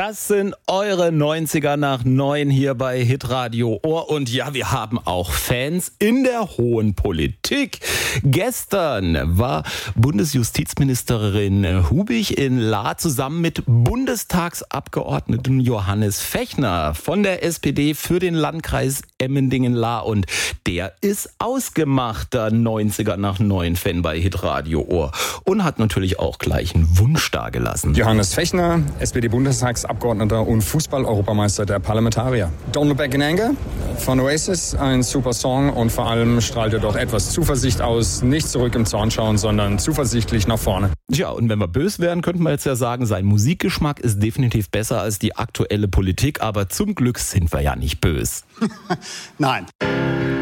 Das sind eure 90er nach 9 hier bei Hitradio Ohr. Und ja, wir haben auch Fans in der hohen Politik. Gestern war Bundesjustizministerin Hubig in Lahr zusammen mit Bundestagsabgeordneten Johannes Fechner von der SPD für den Landkreis Emmendingen-Lahr. Und der ist ausgemachter 90er nach 9 Fan bei Hitradio Ohr und hat natürlich auch gleich einen Wunsch dargelassen. Johannes Fechner, SPD-Bundestagsabgeordneter und Fußball-Europameister der Parlamentarier. Don't Look Back in Anger von Oasis, ein super Song und vor allem strahlt er doch etwas Zuversicht aus. Nicht zurück im Zorn schauen, sondern zuversichtlich nach vorne. Ja, und wenn wir böse wären, könnten wir jetzt ja sagen, sein Musikgeschmack ist definitiv besser als die aktuelle Politik, aber zum Glück sind wir ja nicht böse. Nein.